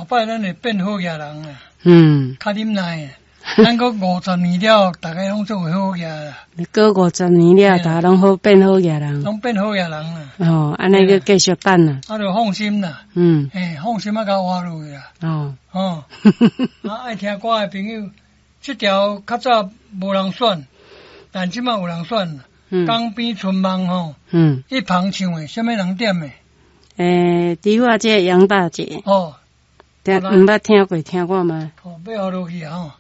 摆咱会变好野人啊。较忍耐。咱过50年了，大家拢做好野啦。 过50年了，大家拢好变好野人。 拢变好野人啦。 哦，安尼个继续等啦。 啊，就放心啦。放心啊，甲我落去啦。爱听歌的朋友，这条较早无人选，但即摆有人选啦。江边春梦吼。一旁唱的，什么人点的？ 除我这杨大姐。毋捌听过，听过吗？ 要学落去吼。